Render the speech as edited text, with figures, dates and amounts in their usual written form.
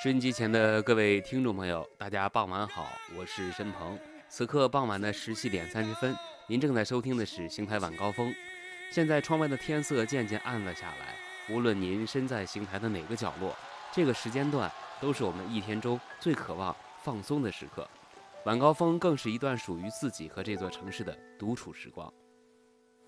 收音机前的各位听众朋友，大家傍晚好，我是申鹏。此刻傍晚的17点30分，您正在收听的是邢台晚高峰。现在窗外的天色渐渐暗了下来，无论您身在邢台的哪个角落，这个时间段都是我们一天中最渴望放松的时刻。晚高峰更是一段属于自己和这座城市的独处时光。